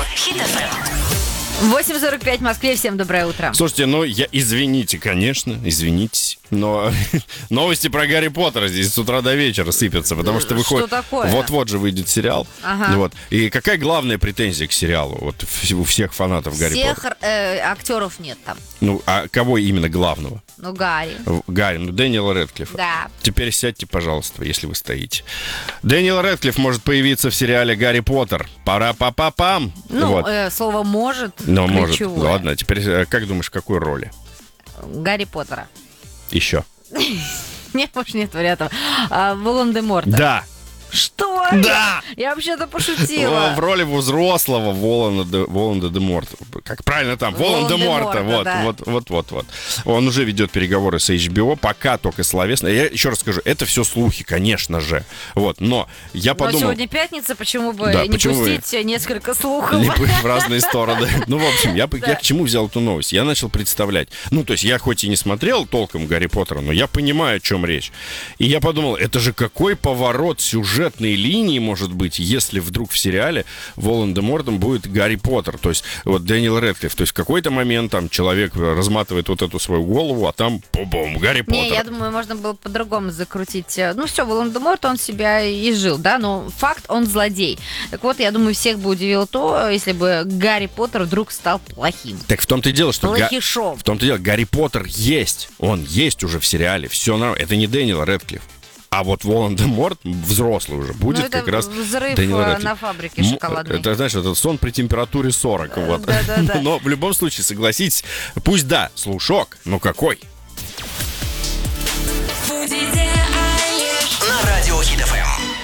Хит FM. 8:45 в Москве. Всем доброе утро. Слушайте, извините, конечно, извинитесь, но новости про Гарри Поттера здесь с утра до вечера сыпятся, потому что выходит... Что такое? Вот-вот же выйдет сериал. Ага. Вот. И какая главная претензия к сериалу вот у всех фанатов Гарри Поттера? Всех актеров нет там. Ну, а кого именно главного? Ну, Гарри. Гарри, Дэниела Рэдклиффа. Да. Теперь сядьте, пожалуйста, если вы стоите. Дэниел Рэдклифф может появиться в сериале «Гарри Поттер». Пара-па-па-пам! Ну, слово «может» Но может. ключевое. Ладно, теперь как думаешь, в какой роли? Гарри Поттера. Еще. Нет, больше нет вариантов. Волан-де-Морта. Да! Что? Да! Я вообще-то пошутила. В роли взрослого Волан-де-Морта. Как правильно там? Волан-де-Морта. Вот. Он уже ведет переговоры с HBO, пока только словесно. Я еще раз скажу, это все слухи, конечно же. Вот, но я подумал... Но сегодня пятница, почему бы Да, не почему пустить несколько слухов? в разные стороны. Ну, в общем, я к чему взял эту новость? Я начал представлять. Ну, то есть я хоть и не смотрел толком Гарри Поттера, но я понимаю, о чем речь. И я подумал, это же какой поворот сюжетной линии может быть, если вдруг в сериале Волан-де-Мортом будет Гарри Поттер. То есть вот Дэниел Рэдклифф. То есть в какой-то момент там человек разматывает вот эту свою голову, а там бум-бум, Гарри Поттер. Не, я думаю, можно было по-другому закрутить. Ну все, Волан-де-Морт, он себя и жил, да, но факт, он злодей. Так вот, я думаю, всех бы удивило то, если бы Гарри Поттер вдруг стал плохим. Так в том-то и дело, что... Плохишом. В том-то и дело, Гарри Поттер есть. Он есть уже в сериале. Все нормально. Это не Дэниел Рэдклифф. А вот Волан-де-Морт, взрослый уже, будет это как раз взрыв Дэниел Рэдклифф. на фабрике шоколадной. Это, знаешь, это сон при температуре 40. Вот. Да. Но в любом случае, согласитесь, пусть да, слушок, но какой? На радио Хит FM.